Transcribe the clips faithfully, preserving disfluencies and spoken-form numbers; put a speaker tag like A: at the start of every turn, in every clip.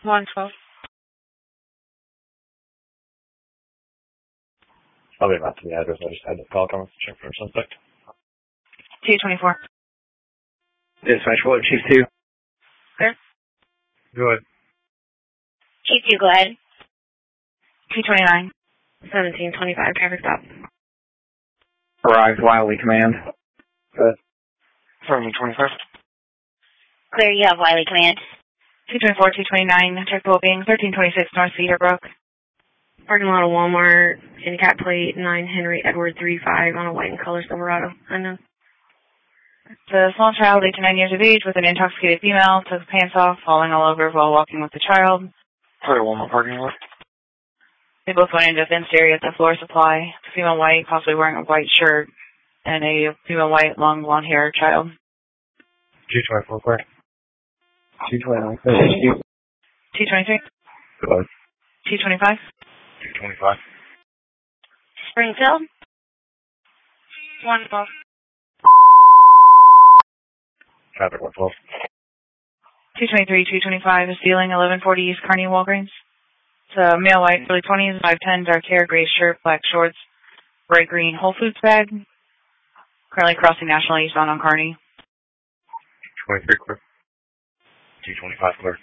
A: one twelve.
B: I'll be back to the address. I just had the call coming from check for suspect.
A: two twenty-four.
C: Dispatch, what, Chief two?
A: Clear.
B: Go ahead.
D: Chief two, go ahead.
A: two twenty-nine. seventeen twenty-five, traffic stop.
C: Arrived, Wiley Command.
B: Good. seventeen twenty-five.
D: Clear, you have Wiley Command.
A: two twenty-four, two twenty-nine, check being thirteen twenty-six North Cedarbrook. Parking lot of Walmart, handicap plate nine Henry Edward three five on a white and color Silverado. Unknown. The small child, eight to nine years of age, with an intoxicated female, took his pants off, falling all over while walking with the child.
B: Clear Walmart parking lot.
A: They both went into a fenced area at the floor supply. The female white, possibly wearing a white shirt, and a female white, long blonde hair child.
B: two twenty-four, clear.
C: two twenty-nine.
A: two twenty-three.
B: Go ahead.
A: two twenty-five.
B: two twenty-five.
D: Springfield.
A: one twelve.
B: Traffic one twelve.
A: two twenty-three, two twenty-five is dealing eleven forty East Kearney, Walgreens. It's a male white, early twenties, five ten, dark hair, gray shirt, black shorts, bright green Whole Foods bag. Currently crossing National Eastbound on Kearney.
B: twenty-three, clear. two twenty-five, clear.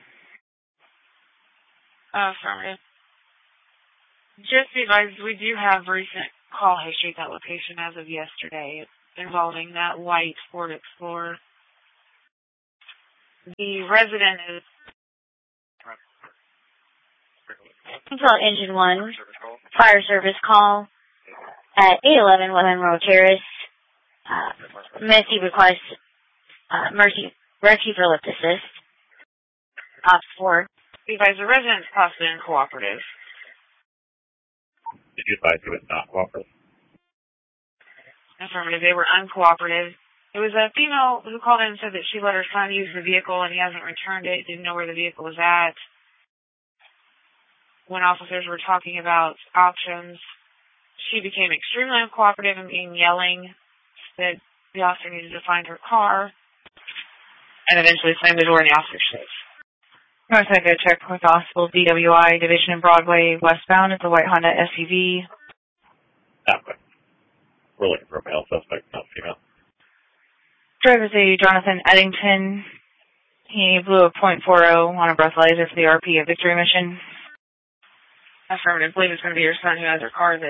A: Uh, affirmative. Just be advised, we do have recent call history at that location as of yesterday involving that white Ford Explorer. The resident is...
D: Springfield Engine one, fire service call at eight eleven West Monroe Terrace. Uh, Mercy requests uh, Mercy rescue for lift assist. Ops four.
A: Be advised, the resident is possibly uncooperative.
B: Did you advise he was not cooperative?
A: Affirmative. They were uncooperative. It was a female who called in and said that she let her son use the vehicle and he hasn't returned it, didn't know where the vehicle was at. When officers were talking about options, she became extremely uncooperative and being yelling that the officer needed to find her car and eventually slammed the door in the officer's face. I'm going to take a check with possible D W I Division and Broadway westbound. It's a white Honda S U V.
B: That way. We're looking for a male suspect, not female.
A: Driver is a Jonathan Eddington. He blew a point four oh on a breathalyzer for the R P of Victory mission. Affirmative. I believe it's going to be your son who has her car.